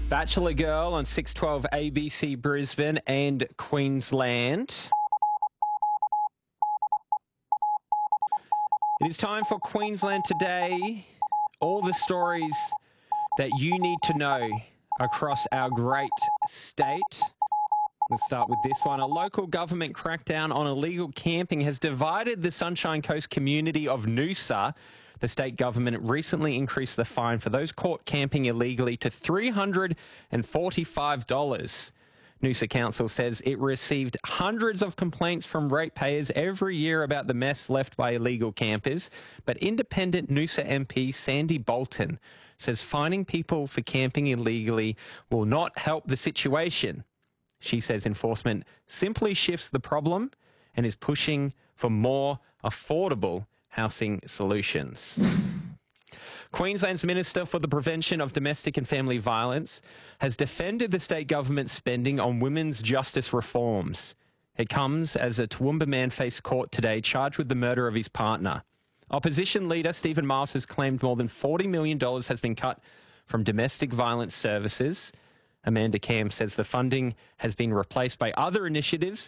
Bachelor Girl on 612 ABC Brisbane and Queensland. It is time for Queensland Today. All the stories that you need to know across our great state. Let's start with this one. A local government crackdown on illegal camping has divided the Sunshine Coast community of Noosa. The state government recently increased the fine for those caught camping illegally to $345. Noosa Council says it received hundreds of complaints from ratepayers every year about the mess left by illegal campers, but independent Noosa MP Sandy Bolton says fining people for camping illegally will not help the situation. She says enforcement simply shifts the problem and is pushing for more affordable housing solutions. Queensland's Minister for the Prevention of Domestic and Family Violence has defended the state government's spending on women's justice reforms. It comes as a Toowoomba man faced court today charged with the murder of his partner. Opposition leader Stephen Miles has claimed more than $40 million has been cut from domestic violence services. Amanda Cam says the funding has been replaced by other initiatives